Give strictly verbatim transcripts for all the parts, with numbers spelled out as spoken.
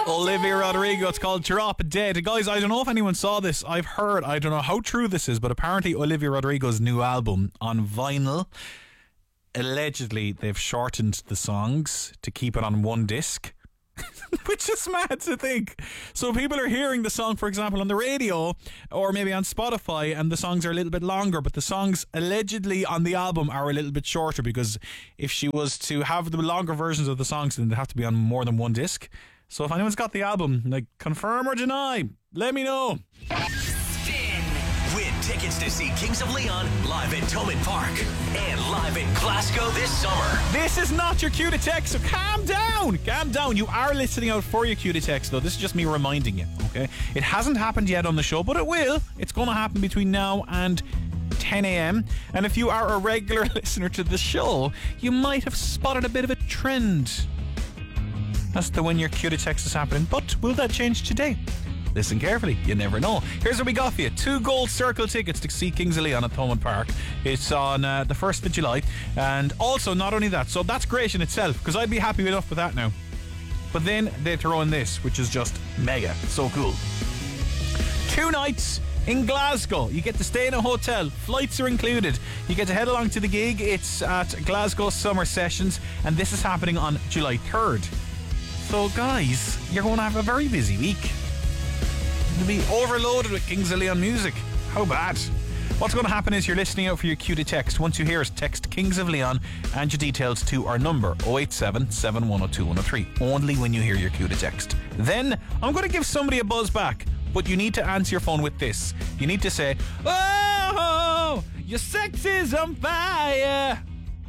Olivia Rodrigo, it's called Drop Dead. Guys, I don't know if anyone saw this. I've heard, I don't know how true this is, but apparently Olivia Rodrigo's new album on vinyl, allegedly they've shortened the songs to keep it on one disc. Which is mad to think. So people are hearing the song, for example, on the radio or maybe on Spotify, and the songs are a little bit longer, but the songs allegedly on the album are a little bit shorter, because if she was to have the longer versions of the songs, then they have to be on more than one disc. So if anyone's got the album, like, confirm or deny, let me know. Spin. Win tickets to see Kings of Leon live at Thomond Park and live in Glasgow this summer. This is not your cue to text, so calm down. Calm down. You are listening out for your cue to text, though. This is just me reminding you, okay? It hasn't happened yet on the show, but it will. It's going to happen between now and ten a.m. And if you are a regular listener to the show, you might have spotted a bit of a trend as to when your cue to text is happening. But will that change today? Listen carefully, you never know. Here's what we got for you. Two gold circle tickets to see Kings of Leon at Thomond Park. It's on uh, the first of July. And also, not only that, so that's great in itself, because I'd be happy enough with that now. But then they throw in this, which is just mega. So cool. Two nights in Glasgow. You get to stay in a hotel. Flights are included. You get to head along to the gig. It's at Glasgow Summer Sessions, and this is happening on July third. So guys, you're going to have a very busy week. You'll be overloaded with Kings of Leon music. How bad? What's going to happen is you're listening out for your cue to text. Once you hear us, text Kings of Leon and your details to our number oh eight seven, seven one oh two, one oh three. Only when you hear your cue to text. Then I'm going to give somebody a buzz back, but you need to answer your phone with this. You need to say, "Oh, your sex is on fire."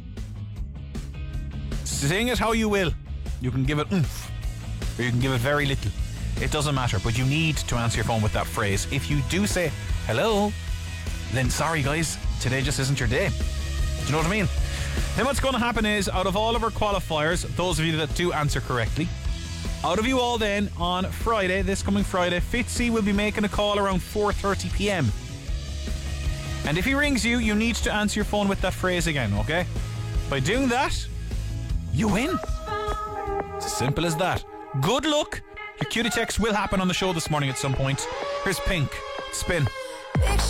Sing it how you will. You can give it oomph, or you can give it very little. It doesn't matter, but you need to answer your phone with that phrase. If you do say hello, then sorry guys, today just isn't your day. Do you know what I mean? Then what's going to happen is, out of all of our qualifiers, those of you that do answer correctly, out of you all then, on Friday, this coming Friday, Fitzy will be making a call around four thirty p.m. And if he rings you, you need to answer your phone with that phrase again, okay? By doing that, you win. It's as simple as that. Good luck. Your cue to text will happen on the show this morning at some point. Here's Pink. Spin.